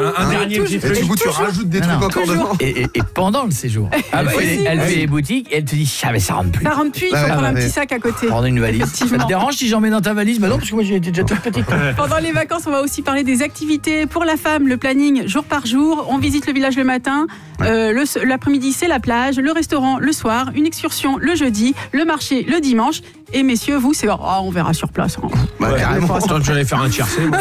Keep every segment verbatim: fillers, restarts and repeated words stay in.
un, un dernier petit truc. Et du coup, tu rajoutes des trucs encore dedans. Et, et, et pendant le séjour, elle fait, elle fait les boutiques et elle te dit ah mais ça rentre plus. Ça rentre plus, il faut Ouais, prendre ouais, un ouais. petit sac à côté. Prendre une valise. Ça te dérange si j'en mets dans ta valise? Bah non, parce que moi j'ai été déjà toute petite. Pendant les vacances, on va aussi parler des activités pour la femme, le planning jour par jour. On visite le village le matin, euh, le- l'après-midi c'est la plage, le restaurant le soir, une excursion le jeudi, le marché le dimanche. Et messieurs, vous, c'est oh, on verra sur place. Hein. Bah, Ouais, carrément. Attends, j'allais faire un tiercé. moi.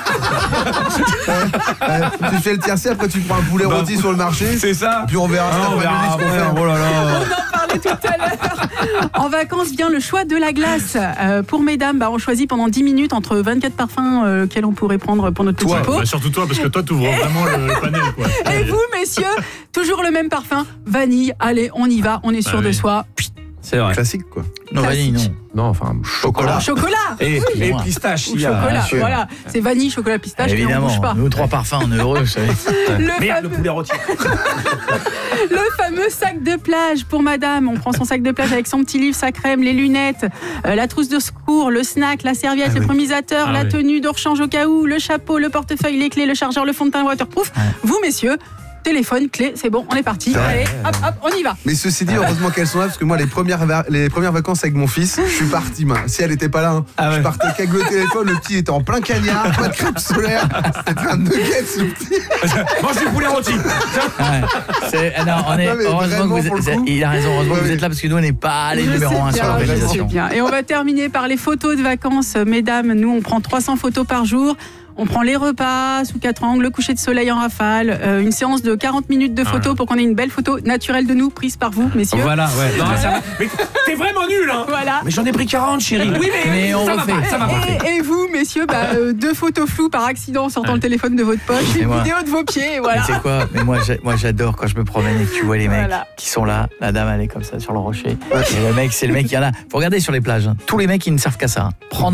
Ouais, tu fais le tiercé, après tu prends un poulet Bah, rôti sur le marché. C'est ça. Puis on verra Ah, cet on verra après-midi ce qu'on après. fait. Oh là là. On en parlait tout à l'heure. En vacances vient le choix de la glace. Euh, pour mesdames, bah, on choisit pendant dix minutes entre vingt-quatre parfums euh, quels on pourrait prendre pour notre Toi, petit pot. Bah, surtout toi, parce que toi, tu ouvres vraiment le, le panel, quoi. Et vous, messieurs, toujours le même parfum, vanille. Allez, on y va, on est sûr Bah de oui. soi. C'est vrai. Classique, quoi. Non, vanille, non. Non, enfin, chocolat. Chocolat Et, et moi. pistache. ou il y a- chocolat, sûr. voilà. C'est vanille, chocolat, pistache, et on Évidemment, bouge pas. nous trois parfums, on est heureux, vous savez. Le Merde, le fameux, poulet rôti. le fameux sac de plage pour madame. On prend son sac de plage avec son petit livre, sa crème, les lunettes, euh, la trousse de secours, le snack, la serviette, Ah le oui. promisateur, Ah la oui. tenue de rechange au cas où, le chapeau, le portefeuille, les clés, le chargeur, le fond de teint waterproof. Vous, messieurs, téléphone, clé, c'est bon, on est parti. Ouais. Allez, hop, hop, on y va. Mais ceci dit, heureusement qu'elles sont là, parce que moi, les premières, va- les premières vacances avec mon fils, je suis parti, main. Si elle était pas là, hein, Ah ouais. je partais qu'avec le téléphone, le petit était en plein cagnard, pas de crème solaire, c'était un nuggets, le petit. Mange du poulet rôti. Ouais. C'est- ah non, on est, Non, mais heureusement que vraiment, vous pour le êtes, coup. il a raison, heureusement Ouais, que vous oui. êtes là parce que nous on n'est pas les Je numéro sais un sur bien, je sais l'organisation. bien. Et on va terminer par les photos de vacances. Mesdames, nous, on prend trois cents photos par jour. On prend les repas sous quatre angles, le coucher de soleil en rafale, euh, une séance de quarante minutes de photos pour qu'on ait une belle photo naturelle de nous, prise par vous, messieurs. Voilà, ouais. Non, ça va. Mais t'es vraiment nul, hein. Voilà. Mais j'en ai pris quarante, chérie. Oui, mais, Mais on ça refait. va pas, ça va pas. Et, et vous, messieurs, bah, euh, deux photos floues par accident en sortant le téléphone de votre poche, Et une moi. vidéo de vos pieds, et Mais voilà. tu sais quoi? Mais moi, j'ai- moi j'adore quand je me promène et que tu vois les mecs Voilà. qui sont là. La dame elle est comme ça sur le rocher. Et le mec, c'est le mec, il y en a. Faut regarder sur les plages. hein. Tous les mecs ils ne servent qu'à ça. hein. Prendre